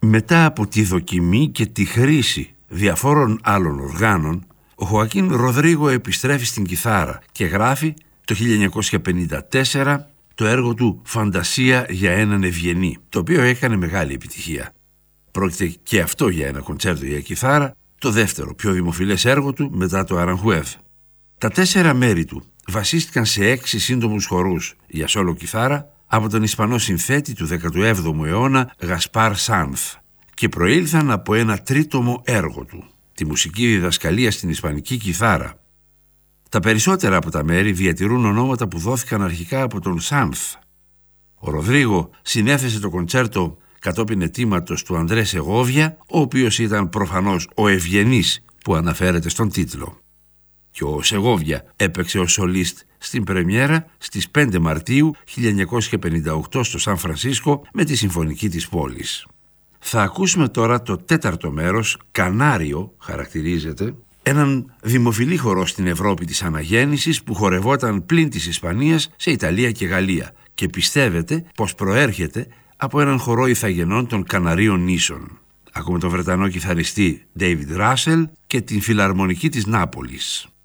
Μετά από τη δοκιμή και τη χρήση διαφόρων άλλων οργάνων, ο Χοακίν Ροδρίγο επιστρέφει στην κιθάρα και γράφει το 1954 το έργο του «Φαντασία για έναν ευγενή», το οποίο έκανε μεγάλη επιτυχία. Πρόκειται και αυτό για ένα κοντσέρτο για κιθάρα, το δεύτερο πιο δημοφιλές έργο του μετά το Aranjuez. Τα 4 μέρη του βασίστηκαν σε 6 σύντομους χορούς για σόλο κιθάρα από τον Ισπανό συνθέτη του 17ου αιώνα Γασπάρ Σάνθ και προήλθαν από ένα τρίτομο έργο του, τη μουσική διδασκαλία στην ισπανική κιθάρα. Τα περισσότερα από τα μέρη διατηρούν ονόματα που δόθηκαν αρχικά από τον Σάνθ. Ο Ροδρίγο συνέθεσε το κοντσέρτο κατόπιν αιτήματος του Αντρέ Σεγόβια, ο οποίος ήταν προφανώς ο ευγενής που αναφέρεται στον τίτλο. Και ο Σεγόβια έπαιξε ως σολίστ στην πρεμιέρα στις 5 Μαρτίου 1958 στο Σαν Φρανσίσκο με τη Συμφωνική της πόλης. Θα ακούσουμε τώρα το 4ο μέρος, Κανάριο χαρακτηρίζεται, έναν δημοφιλή χορό στην Ευρώπη της Αναγέννησης που χορευόταν πλην της Ισπανίας σε Ιταλία και Γαλλία και πιστεύετε πως προέρχεται από έναν χορό ηθαγενών των Καναρίων νήσων. Ακούμε τον Βρετανό κιθαριστή David Russell και την Φιλαρμονική της Νάπολης.